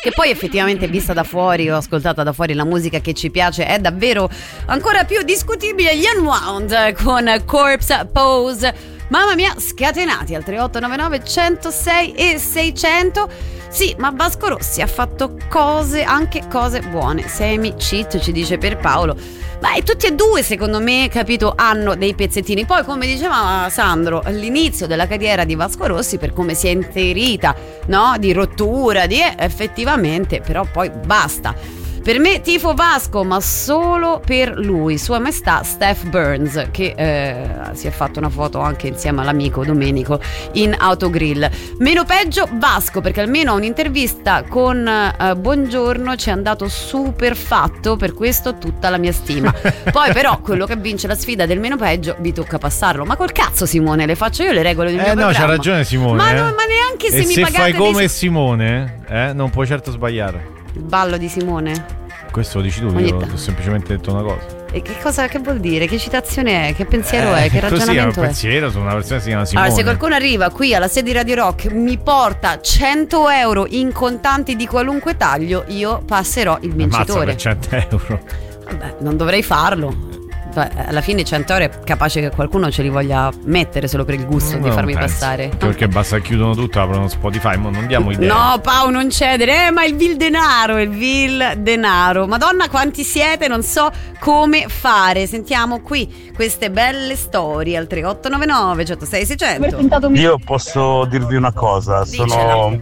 che poi effettivamente vista da fuori o ascoltata da fuori la musica che ci piace è davvero ancora più discutibile. Gli Unwound con Corpse Pose. Mamma mia, scatenati al 3899 106 e 600. Sì, ma Vasco Rossi ha fatto cose, anche cose buone. Semi cheat, ci dice Pierpaolo. Ma tutti e due, secondo me, capito, hanno dei pezzettini. Poi, come diceva Sandro, all'inizio della carriera di Vasco Rossi, per come si è inserita, no? Di rottura, di effettivamente, però poi basta. Per me tifo Vasco, ma solo per lui, Sua Maestà Steph Burns, che si è fatto una foto anche insieme all'amico Domenico in autogrill. Meno peggio Vasco, perché almeno a un'intervista con Buongiorno ci è andato super fatto, per questo tutta la mia stima. Poi però quello che vince la sfida del meno peggio vi tocca passarlo. Ma col cazzo Simone, le faccio io le regole del mio programma. No, c'ha ragione Simone. Ma neanche se e mi se pagate fai come Simone, non puoi certo sbagliare. Il ballo di Simone. Questo lo dici tu, io ho semplicemente detto una cosa. E che vuol dire? Che citazione è? Che pensiero è? Che ragionamento così è? Un è? pensiero su una persona che si chiama Simone. Allora, se qualcuno arriva qui alla sede di Radio Rock, mi porta 100 euro in contanti di qualunque taglio, io passerò il vincitore. Ammazza per 100 euro. Vabbè, non dovrei farlo. Alla fine 100 euro è capace che qualcuno ce li voglia mettere solo per il gusto di farmi passare. Perché basta chiudono tutto, aprono Spotify, ma non diamo idea. No, Pau, non cedere, ma il vil denaro. Madonna, quanti siete, non so come fare. Sentiamo qui queste belle storie al 3899 106 600. Io posso dirvi una cosa, Dicela. sono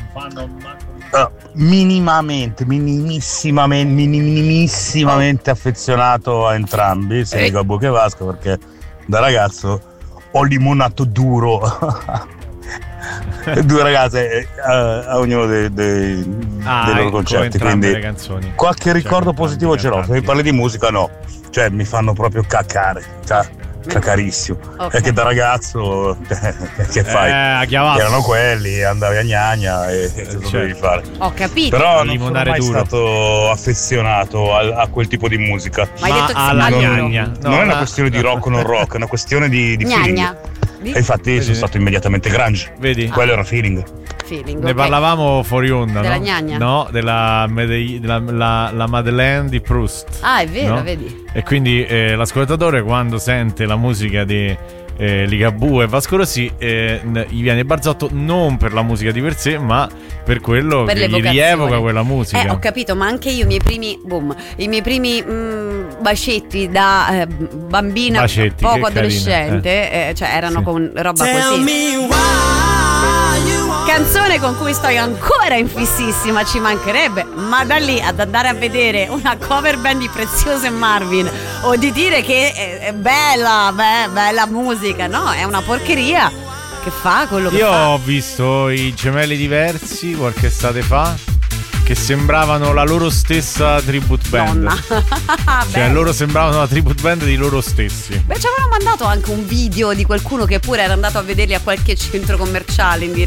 minimamente affezionato a entrambi, sia Ligabue che Vasco, perché da ragazzo ho limonato duro due ragazze a ognuno dei loro concerti, quindi le canzoni. Qualche ricordo positivo ce l'ho. Se mi parli di musica no, cioè mi fanno proprio caccare, cacarissimo. Okay. Perché da ragazzo che fai? Erano quelli, andavi a gnagna e cosa dovevi fare? Ho capito. Però non sono mai stato affezionato a quel tipo di musica. Ma hai detto alla gnagna. Non è una questione di rock o non rock, è una questione di feeling. E infatti sono stato immediatamente grunge. Vedi? Quello era feeling. Ne parlavamo fuori onda, della no? gnagna? No, della la Madeleine di Proust. Ah, è vero, no? vedi. E quindi l'ascoltatore, quando sente la musica di Ligabue e Vasco Rossi, gli viene barzotto non per la musica di per sé, ma per quello che gli rievoca quella musica. Ho capito, ma anche io i miei primi bacetti da bambina poco adolescente, cioè erano con roba così. Canzone con cui sto ancora infississima, ci mancherebbe, ma da lì ad andare a vedere una cover band di Prezioso e Marvin o di dire che è bella musica, no, è una porcheria che fa quello che fa. Io ho visto i Gemelli Diversi qualche estate fa, che sembravano la loro stessa tribute band. Cioè loro sembravano la tribute band di loro stessi. Beh, ci avevano mandato anche un video di qualcuno che pure era andato a vederli a qualche centro commerciale in